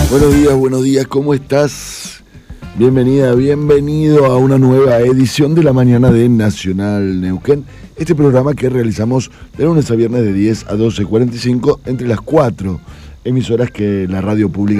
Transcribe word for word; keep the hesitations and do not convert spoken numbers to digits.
Buenos días, buenos días, ¿cómo estás? Bienvenida, bienvenido a una nueva edición de la mañana de Nacional Neuquén. Este programa que realizamos de lunes a viernes de diez a doce cuarenta y cinco entre las cuatro emisoras que la radio pública